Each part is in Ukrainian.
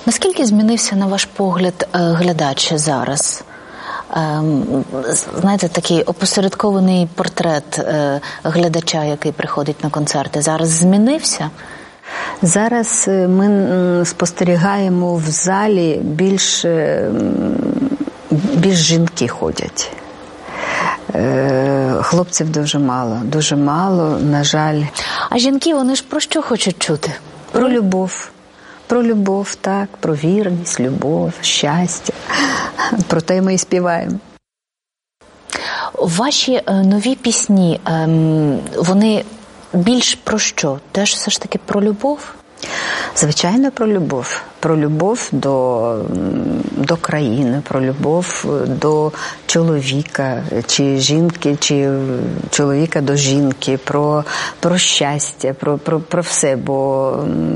Наскільки змінився, на ваш погляд, глядач зараз? Знаєте, такий опосередкований портрет глядача, який приходить на концерти, зараз змінився? Зараз ми спостерігаємо в залі більш жінки ходять. Хлопців дуже мало, на жаль. А жінки, вони ж про що хочуть чути? Про любов. Про любов, так, про вірність, любов, щастя. Про те ми і співаємо. Ваші нові пісні, вони більш про що? Теж все ж таки про любов? Звичайно, про любов. Про любов до країни, про любов до чоловіка, чи жінки, чи чоловіка до жінки, про щастя, про все, бо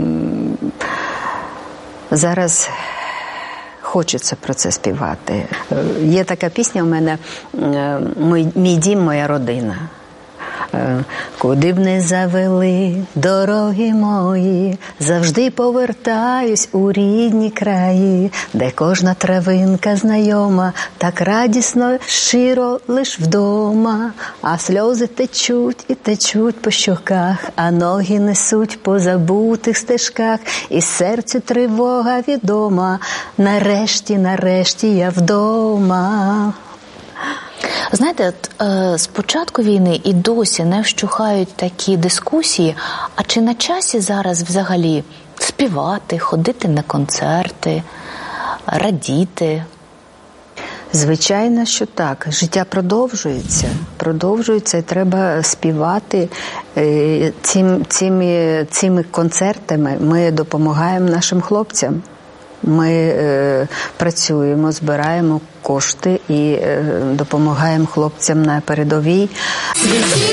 зараз хочеться про це співати. Є така пісня у мене «Мій дім, моя родина». Куди б не завели дороги мої, завжди повертаюсь у рідні краї, де кожна травинка знайома, так радісно, щиро лиш вдома, а сльози течуть і течуть по щоках, а ноги несуть по забутих стежках, і серцю тривога відома, нарешті я вдома. Знаєте, з початку війни і досі не вщухають такі дискусії, а чи на часі зараз взагалі співати, ходити на концерти, радіти? Звичайно, що так. Життя продовжується і треба співати. Цими концертами ми допомагаємо нашим хлопцям. Ми працюємо, збираємо кошти і допомагаємо хлопцям на передовій.